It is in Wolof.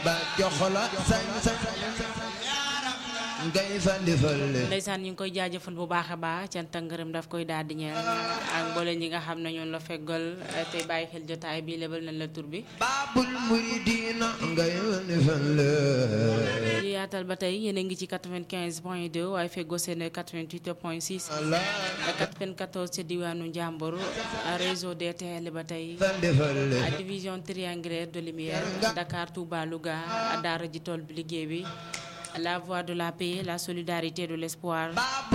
ba jox la sañ-sañ ngay fali fali ndeysaan ñu ngi koy jaajëfal bu baax a baax cant ak ngërëm daf koy daal di ñeel ak mboolem ñi nga xam ne ñoom la feggal tey bàyyi xel jotaay bi lebal nañ la tur bi babul muridina ngay fali fali di yaatal ba tey yéen a ngi ci 95.2 waaye feggoo seen 88.6 94 ci diwaanu Njàmbur réseau DTL ba tey fali fali division triangulaire de lumière Dakar Touba Louga daara ji tool bi liggéey bi la voie de la paix la solidarité de l'espoir